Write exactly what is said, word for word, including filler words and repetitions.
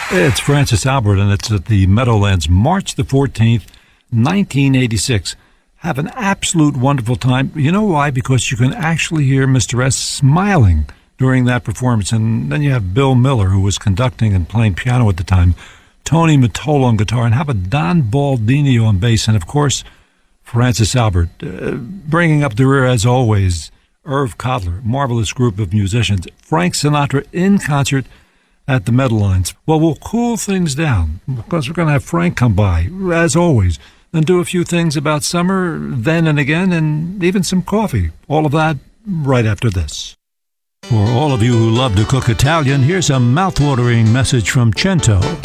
It's Francis Albert, and it's at the Meadowlands, March the fourteenth, nineteen eighty-six. Have an absolute wonderful time. You know why? Because you can actually hear Mister S smiling during that performance. And then you have Bill Miller, who was conducting and playing piano at the time, Tony Mottola on guitar, and how about Don Baldini on bass, and of course, Francis Albert. Uh, bringing up the rear, as always, Irv Cotler, marvelous group of musicians. Frank Sinatra in concert at the Meadowlands. Well, we'll cool things down because we're going to have Frank come by, as always, and do a few things about summer, then and again, and even some coffee. All of that right after this. For all of you who love to cook Italian, here's a mouthwatering message from Cento.